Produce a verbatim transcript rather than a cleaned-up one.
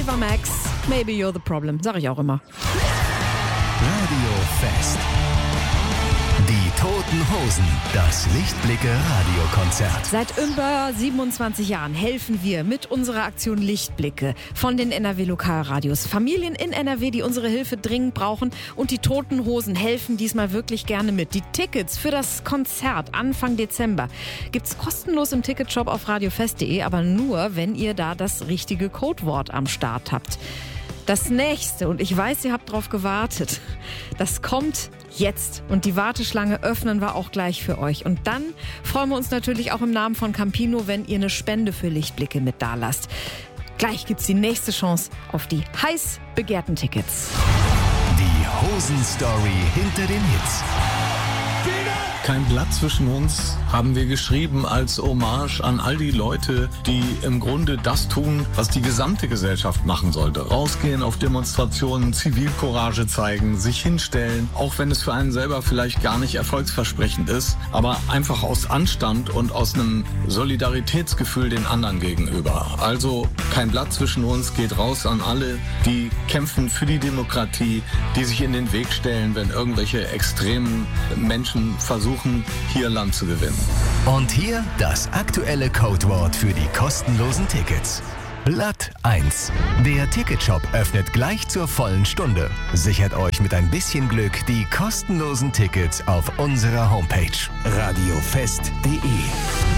Ava Max, Maybe You're the Problem, sag ich auch immer. Radio Fest. Die Toten Hosen, das Lichtblicke-Radiokonzert. Seit über siebenundzwanzig Jahren helfen wir mit unserer Aktion Lichtblicke von den N R W-Lokalradios Familien in N R W, die unsere Hilfe dringend brauchen, und die Toten Hosen helfen diesmal wirklich gerne mit. Die Tickets für das Konzert Anfang Dezember gibt's kostenlos im Ticketshop auf radiofest punkt de, aber nur, wenn ihr da das richtige Codewort am Start habt. Das nächste, und ich weiß, ihr habt drauf gewartet, das kommt jetzt. Und die Warteschlange öffnen wir auch gleich für euch. Und dann freuen wir uns natürlich auch im Namen von Campino, wenn ihr eine Spende für Lichtblicke mit dalasst. Gleich gibt's die nächste Chance auf die heiß begehrten Tickets. Die Hosen-Story hinter den Hits. Kein Blatt zwischen uns haben wir geschrieben als Hommage an all die Leute, die im Grunde das tun, was die gesamte Gesellschaft machen sollte. Rausgehen auf Demonstrationen, Zivilcourage zeigen, sich hinstellen, auch wenn es für einen selber vielleicht gar nicht erfolgsversprechend ist, aber einfach aus Anstand und aus einem Solidaritätsgefühl den anderen gegenüber. Also kein Blatt zwischen uns geht raus an alle, die kämpfen für die Demokratie, die sich in den Weg stellen, wenn irgendwelche extremen Menschen versuchen, hier Land zu gewinnen. Und hier das aktuelle Codewort für die kostenlosen Tickets. Blatt eins. Der Ticketshop öffnet gleich zur vollen Stunde. Sichert euch mit ein bisschen Glück die kostenlosen Tickets auf unserer Homepage radiofest punkt de.